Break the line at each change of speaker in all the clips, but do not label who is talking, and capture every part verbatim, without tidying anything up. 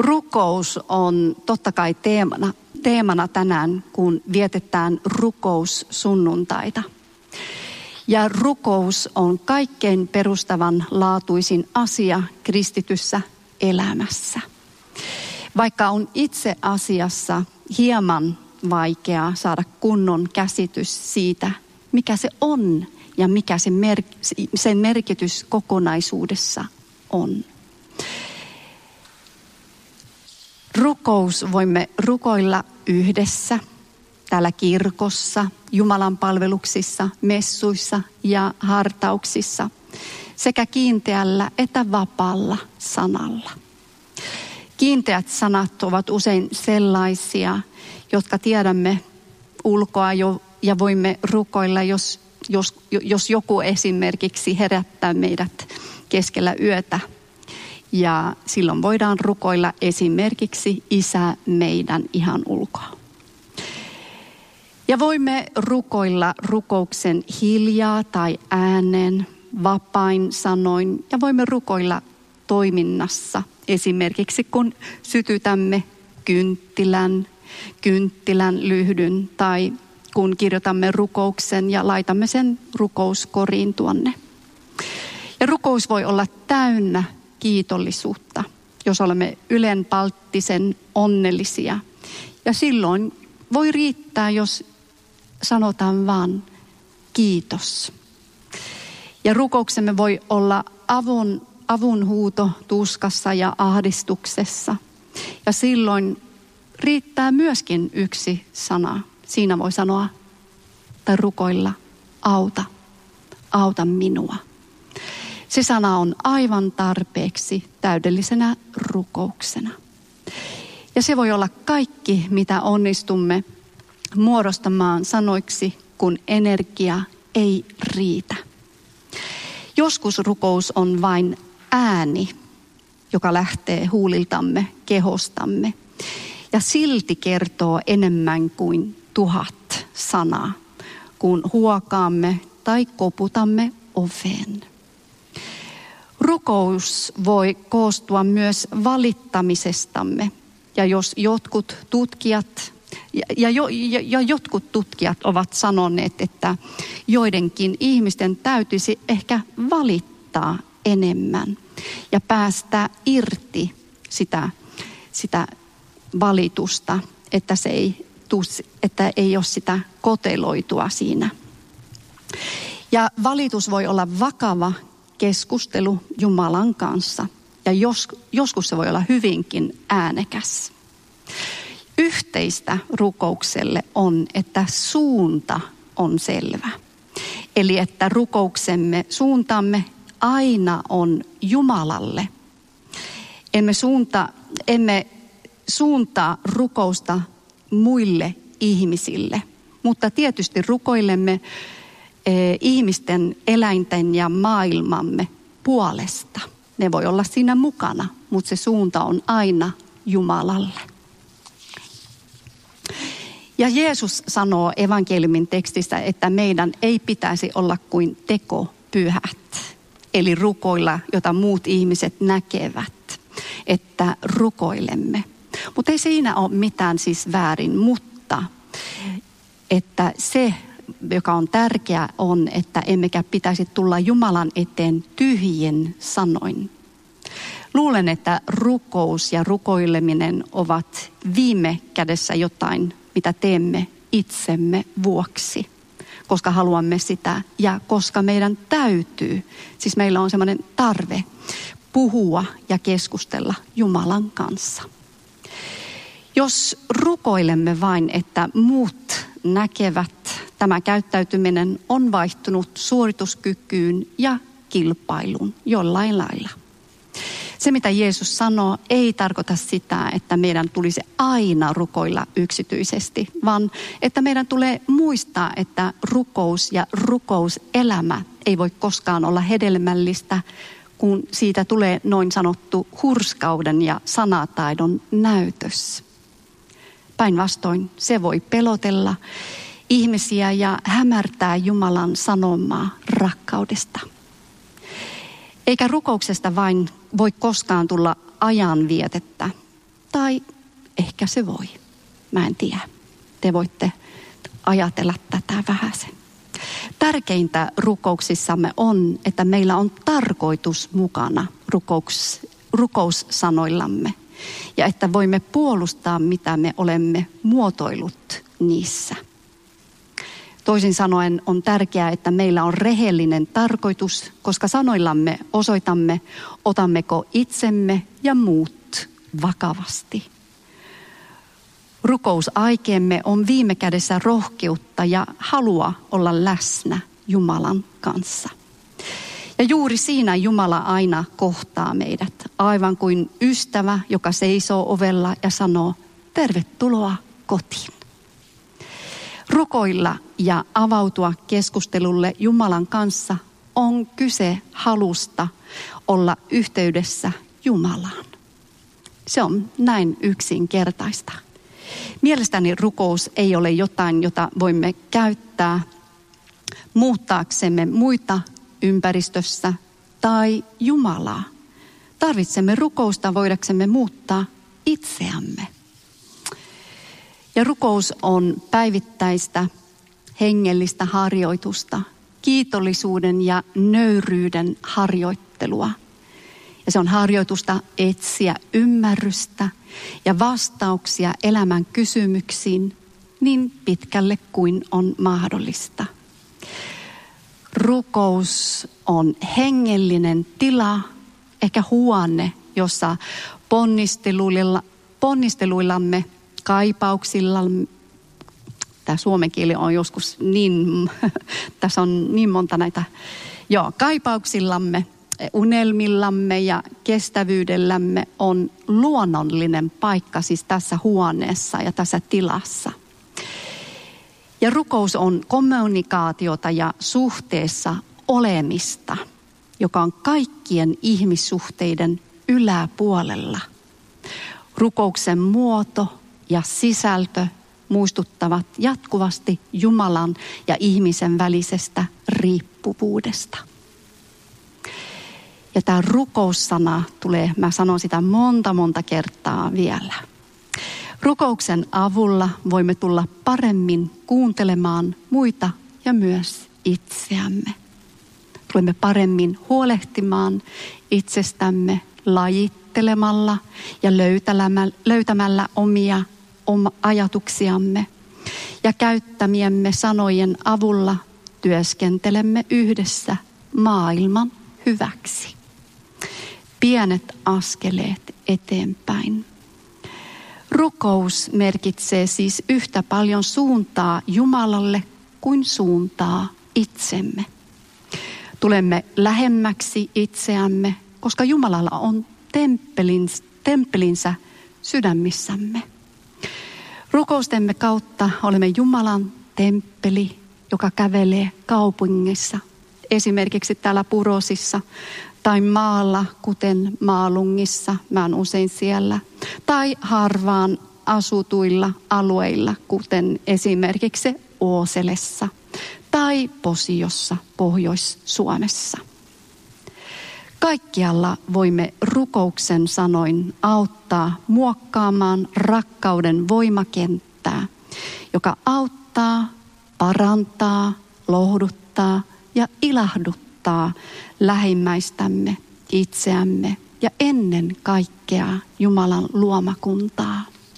Rukous on totta kai teemana, teemana tänään, kun vietetään rukoussunnuntaita. Ja rukous on kaikkein perustavanlaatuisin asia kristityssä elämässä. Vaikka on itse asiassa hieman vaikeaa saada kunnon käsitys siitä, mikä se on ja mikä se mer- sen merkitys kokonaisuudessa on. Rukous voimme rukoilla yhdessä täällä kirkossa, Jumalan palveluksissa, messuissa ja hartauksissa sekä kiinteällä että vapaalla sanalla. Kiinteät sanat ovat usein sellaisia, jotka tiedämme ulkoa jo ja voimme rukoilla, jos, jos, jos joku esimerkiksi herättää meidät keskellä yötä. Ja silloin voidaan rukoilla esimerkiksi Isä meidän ihan ulkoa. Ja voimme rukoilla rukouksen hiljaa tai äänen, vapain sanoin. Ja voimme rukoilla toiminnassa, esimerkiksi kun sytytämme kynttilän, kynttilän lyhdyn tai kun kirjoitamme rukouksen ja laitamme sen rukouskoriin tuonne. Ja rukous voi olla täynnä kiitollisuutta, jos olemme ylenpalttisen onnellisia. Ja silloin voi riittää, jos sanotaan vaan kiitos. Ja rukouksemme voi olla avun, avunhuuto tuskassa ja ahdistuksessa. Ja silloin riittää myöskin yksi sana. Siinä voi sanoa tai rukoilla auta, auta minua. Se sana on aivan tarpeeksi täydellisenä rukouksena. Ja se voi olla kaikki, mitä onnistumme muodostamaan sanoiksi, kun energia ei riitä. Joskus rukous on vain ääni, joka lähtee huuliltamme, kehostamme. Ja silti kertoo enemmän kuin tuhat sanaa, kun huokaamme tai koputamme oveen. Rukous voi koostua myös valittamisestamme. Ja jos jotkut tutkijat, ja, ja, jo, ja, ja jotkut tutkijat ovat sanoneet, että joidenkin ihmisten täytyisi ehkä valittaa enemmän ja päästä irti sitä, sitä valitusta, että, se ei, että ei ole sitä koteloitua siinä. Ja valitus voi olla vakava keskustelu Jumalan kanssa ja jos, joskus se voi olla hyvinkin äänekäs. Yhteistä rukoukselle on, että suunta on selvä. Eli että rukouksemme, suuntamme aina on Jumalalle. Emme, suunta, emme suuntaa rukousta muille ihmisille, mutta tietysti rukoilemme eh, ihmisten, eläinten ja maailmamme puolesta. Ne voi olla siinä mukana, mutta se suunta on aina Jumalalle. Ja Jeesus sanoo evankeliumin tekstissä, että meidän ei pitäisi olla kuin tekopyhät, eli rukoilla, jota muut ihmiset näkevät, että rukoilemme. Mutta ei siinä ole mitään siis väärin, mutta että se, joka on tärkeää, on, että emmekä pitäisi tulla Jumalan eteen tyhjin sanoin. Luulen, että rukous ja rukoileminen ovat viime kädessä jotain, mitä teemme itsemme vuoksi, koska haluamme sitä ja koska meidän täytyy, siis meillä on semmoinen tarve puhua ja keskustella Jumalan kanssa. Jos rukoilemme vain, että muut näkevät, tämä käyttäytyminen on vaihtunut suorituskykyyn ja kilpailuun jollain lailla. Se, mitä Jeesus sanoo, ei tarkoita sitä, että meidän tulisi aina rukoilla yksityisesti, vaan että meidän tulee muistaa, että rukous ja rukouselämä ei voi koskaan olla hedelmällistä, kun siitä tulee noin sanottu hurskauden ja sanataidon näytös. Päinvastoin se voi pelotella ihmisiä ja hämärtää Jumalan sanomaa rakkaudesta. Eikä rukouksesta vain voi koskaan tulla ajanvietettä, Tai ehkä se voi. Mä en tiedä. Te voitte ajatella tätä vähäsen. Tärkeintä rukouksissamme on, että meillä on tarkoitus mukana rukous, rukoussanoillamme. Ja että voimme puolustaa, mitä me olemme muotoillut niissä. Toisin sanoen on tärkeää, että meillä on rehellinen tarkoitus, koska sanoillamme osoitamme, otammeko itsemme ja muut vakavasti. Rukousaikeemme on viime kädessä rohkeutta ja halua olla läsnä Jumalan kanssa. Ja juuri siinä Jumala aina kohtaa meidät, aivan kuin ystävä, joka seisoo ovella ja sanoo, tervetuloa kotiin. Rukoilla ja avautua keskustelulle Jumalan kanssa on kyse halusta olla yhteydessä Jumalaan. Se on näin yksinkertaista. Mielestäni rukous ei ole jotain, jota voimme käyttää muuttaaksemme muita ympäristössä tai Jumalaa. Tarvitsemme rukousta voidaksemme muuttaa itseämme. Ja rukous on päivittäistä hengellistä harjoitusta, kiitollisuuden ja nöyryyden harjoittelua. Ja se on harjoitusta etsiä ymmärrystä ja vastauksia elämän kysymyksiin niin pitkälle kuin on mahdollista. Rukous on hengellinen tila, ehkä huone, jossa ponnisteluilla, ponnisteluillamme, kaipauksillamme, tämä suomen kieli on joskus niin, tässä on niin monta näitä, joo, kaipauksillamme, unelmillamme ja kestävyydellämme on luonnollinen paikka siis tässä huoneessa ja tässä tilassa. Ja rukous on kommunikaatiota ja suhteessa olemista, joka on kaikkien ihmissuhteiden yläpuolella. Rukouksen muoto ja sisältö muistuttavat jatkuvasti Jumalan ja ihmisen välisestä riippuvuudesta. Ja tämä rukoussana tulee, mä sanon sitä monta monta kertaa vielä. Rukouksen avulla voimme tulla paremmin kuuntelemaan muita ja myös itseämme. Tulemme paremmin huolehtimaan itsestämme lajittelemalla ja löytämällä omia ajatuksiamme. Ja käyttämiemme sanojen avulla työskentelemme yhdessä maailman hyväksi. Pienet askeleet eteenpäin. Rukous merkitsee siis yhtä paljon suuntaa Jumalalle kuin suuntaa itsemme. Tulemme lähemmäksi itseämme, koska Jumalalla on temppelinsä sydämissämme. Rukoustemme kautta olemme Jumalan temppeli, joka kävelee kaupungissa, esimerkiksi täällä Purosissa tai maalla, kuten Maalungissa, mä oon usein siellä, tai harvaan asutuilla alueilla, kuten esimerkiksi Ooselessa tai Posiossa, Pohjois-Suomessa. Kaikkialla voimme rukouksen sanoin auttaa muokkaamaan rakkauden voimakenttää, joka auttaa, parantaa, lohduttaa ja ilahduttaa lähimmäistämme, itseämme ja ennen kaikkea Jumalan luomakuntaa.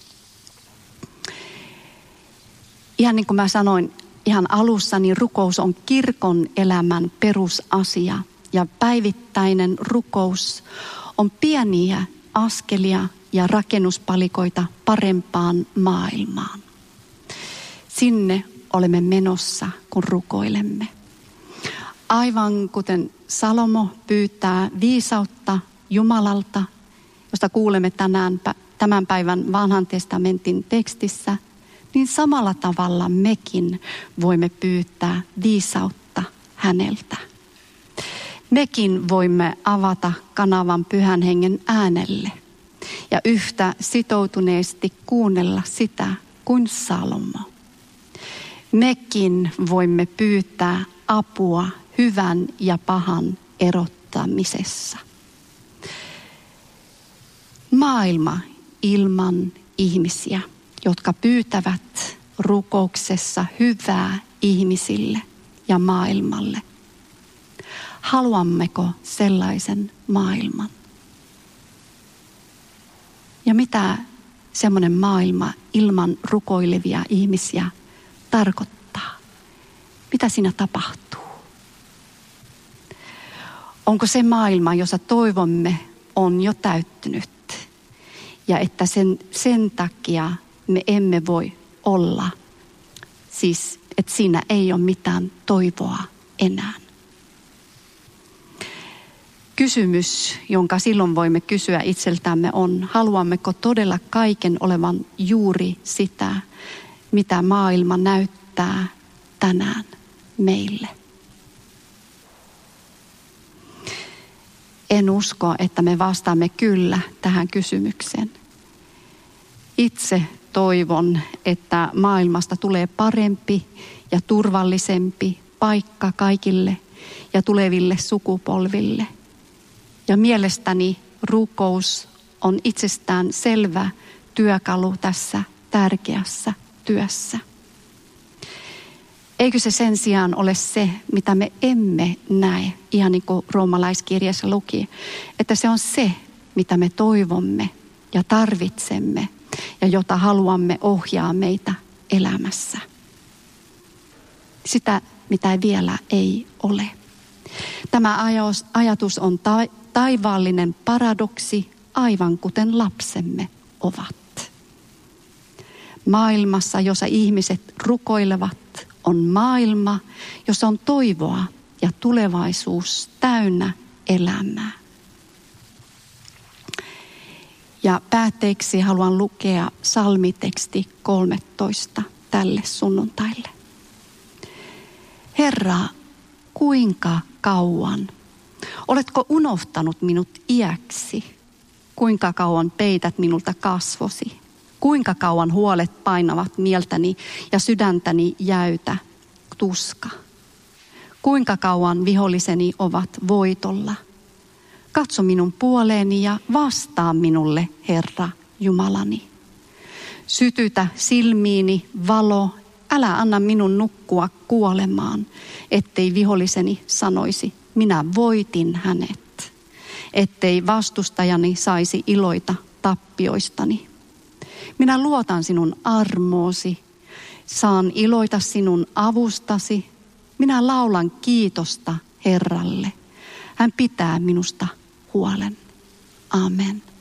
Ihan niin kuin mä sanoin ihan alussa, niin rukous on kirkon elämän perusasia. Ja päivittäinen rukous on pieniä askelia ja rakennuspalikoita parempaan maailmaan. Sinne olemme menossa, kun rukoilemme. Aivan kuten Salomo pyytää viisautta Jumalalta, josta kuulemme tänään, tämän päivän vanhan testamentin tekstissä, niin samalla tavalla mekin voimme pyytää viisautta häneltä. Mekin voimme avata kanavan Pyhän Hengen äänelle ja yhtä sitoutuneesti kuunnella sitä kuin Salomo. Mekin voimme pyytää apua hyvän ja pahan erottamisessa. Maailma ilman ihmisiä, jotka pyytävät rukouksessa hyvää ihmisille ja maailmalle. Haluammeko sellaisen maailman? Ja mitä semmoinen maailma ilman rukoilevia ihmisiä tarkoittaa? Mitä siinä tapahtuu? Onko se maailma, jossa toivomme on jo täyttynyt ja että sen, sen takia me emme voi olla, siis että siinä ei ole mitään toivoa enää? Kysymys, jonka silloin voimme kysyä itseltämme on, haluammeko todella kaiken olevan juuri sitä, mitä maailma näyttää tänään meille? En usko, että me vastaamme kyllä tähän kysymykseen. Itse toivon, että maailmasta tulee parempi ja turvallisempi paikka kaikille ja tuleville sukupolville. Ja mielestäni rukous on itsestään selvä työkalu tässä tärkeässä työssä. Eikö se sen sijaan ole se, mitä me emme näe, ihan niin kuin roomalaiskirjassa luki, että se on se, mitä me toivomme ja tarvitsemme ja jota haluamme ohjaa meitä elämässä. Sitä, mitä vielä ei ole. Tämä ajatus on ta- taivaallinen paradoksi, aivan kuten lapsemme ovat. Maailmassa, jossa ihmiset rukoilevat, on maailma, jossa on toivoa ja tulevaisuus täynnä elämää. Ja päätteeksi haluan lukea psalmiteksti kolmetoista tälle sunnuntaille. Herra, kuinka kauan? Oletko unohtanut minut iäksi? Kuinka kauan peität minulta kasvosi? Kuinka kauan huolet painavat mieltäni ja sydäntäni jäytä tuska? Kuinka kauan viholliseni ovat voitolla? Katso minun puoleeni ja vastaa minulle, Herra Jumalani. Sytytä silmiini valo, älä anna minun nukkua kuolemaan, ettei viholliseni sanoisi, minä voitin hänet. Ettei vastustajani saisi iloita tappioistani. Minä luotan sinun armoosi, saan iloita sinun avustasi. Minä laulan kiitosta Herralle. Hän pitää minusta huolen. Amen.